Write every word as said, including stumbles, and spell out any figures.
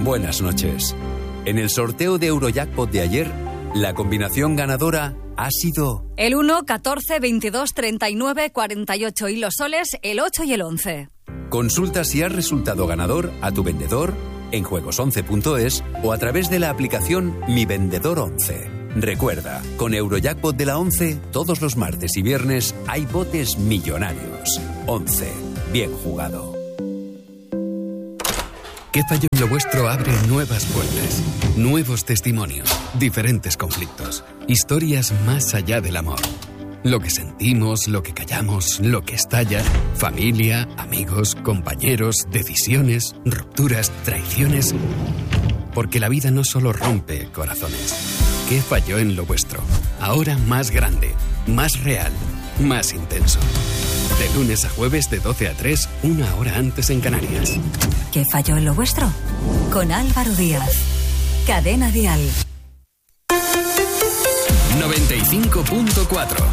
buenas noches. En el sorteo de Eurojackpot de ayer, la combinación ganadora ha sido... El uno, catorce, veintidós, treinta y nueve, cuarenta y ocho y los soles, el ocho y el once. Consulta si has resultado ganador a tu vendedor en juegos once punto es o a través de la aplicación Mi Vendedor once. Recuerda, con Eurojackpot de la once, todos los martes y viernes hay botes millonarios. once. Bien jugado. ¿Qué falló en lo vuestro? Abre nuevas puertas, nuevos testimonios, diferentes conflictos, historias más allá del amor. Lo que sentimos, lo que callamos, lo que estalla, familia, amigos, compañeros, decisiones, rupturas, traiciones. Porque la vida no solo rompe corazones. ¿Qué falló en lo vuestro? Ahora más grande, más real, más intenso. De lunes a jueves de doce a tres, una hora antes en Canarias. ¿Qué falló en lo vuestro? Con Álvaro Díaz. Cadena Dial. noventa y cinco punto cuatro